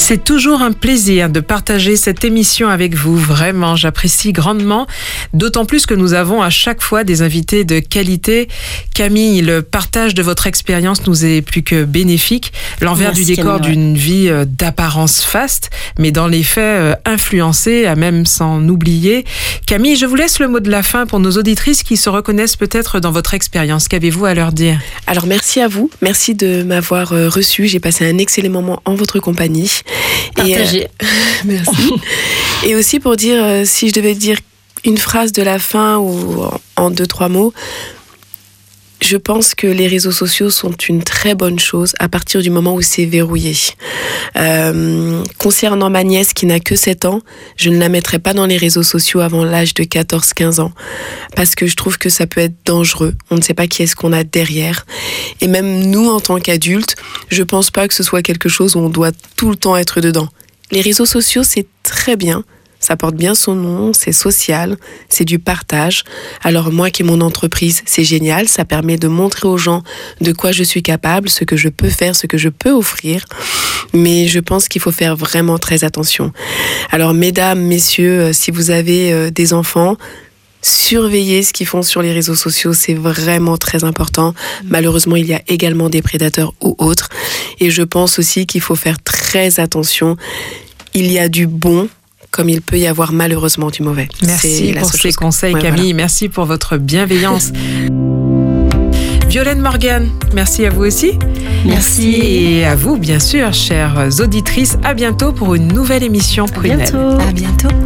C'est toujours un plaisir de partager cette émission avec vous. Vraiment, j'apprécie grandement. D'autant plus que nous avons à chaque fois des invités de qualité. Camille, le partage de votre expérience nous est plus que bénéfique. L'envers du décor d'une vie d'apparence faste, mais dans les faits influencée, à même s'en oublier. Camille, je vous laisse le mot de la fin pour nos auditrices qui se reconnaissent peut-être dans votre expérience. Qu'avez-vous à leur dire? Alors, merci à vous. Merci de m'avoir reçu. J'ai passé un excellent moment en votre compagnie. Partagé. Merci. Et aussi pour dire, si je devais dire une phrase de la fin ou en 2-3 mots, je pense que les réseaux sociaux sont une très bonne chose à partir du moment où c'est verrouillé. Concernant ma nièce qui n'a que 7 ans, je ne la mettrai pas dans les réseaux sociaux avant l'âge de 14-15 ans parce que je trouve que ça peut être dangereux. On ne sait pas qui est-ce qu'on a derrière. Et même nous, en tant qu'adultes, je pense pas que ce soit quelque chose où on doit tout le temps être dedans. Les réseaux sociaux, c'est très bien. Ça porte bien son nom, c'est social, c'est du partage. Alors moi qui ai mon entreprise, c'est génial, ça permet de montrer aux gens de quoi je suis capable, ce que je peux faire, ce que je peux offrir. Mais je pense qu'il faut faire vraiment très attention. Alors mesdames, messieurs, si vous avez des enfants, surveillez ce qu'ils font sur les réseaux sociaux, c'est vraiment très important. Malheureusement, il y a également des prédateurs ou autres. Et je pense aussi qu'il faut faire très attention. Il y a du bon, comme il peut y avoir malheureusement du mauvais. Merci pour ces conseils, Camille. Voilà. Merci pour votre bienveillance. Violaine Morgan, merci à vous aussi. Merci. Et à vous, bien sûr, chères auditrices. À bientôt pour une nouvelle émission Prunelle. À bientôt.